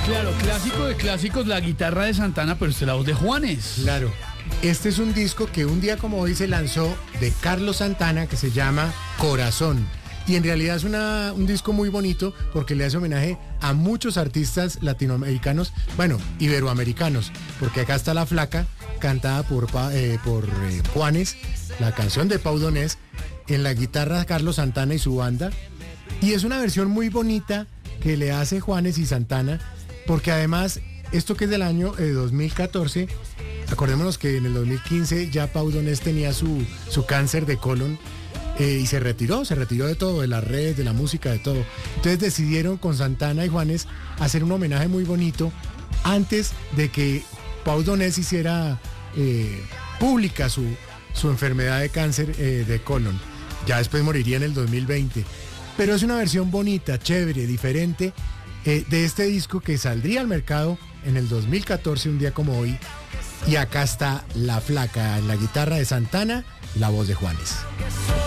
Claro, clásico de clásicos, la guitarra de Santana, pero la voz de Juanes. Claro. Este es un disco que un día como hoy se lanzó de Carlos Santana que se llama Corazón. Y en realidad es un disco muy bonito porque le hace homenaje a muchos artistas latinoamericanos, bueno, iberoamericanos, porque acá está La Flaca, cantada por Juanes, la canción de Pau Donés, en la guitarra Carlos Santana y su banda. Y es una versión muy bonita que le hace Juanes y Santana, porque además, esto que es del año 2014, acordémonos que en el 2015 ya Pau Donés tenía su cáncer de colon y se retiró de todo, de las redes, de la música, de todo. Entonces decidieron con Santana y Juanes hacer un homenaje muy bonito antes de que Pau Donés hiciera pública su enfermedad de cáncer de colon. Ya después moriría en el 2020. Pero es una versión bonita, chévere, diferente de este disco que saldría al mercado en el 2014, un día como hoy. Y acá está La Flaca, en la guitarra de Santana, la voz de Juanes.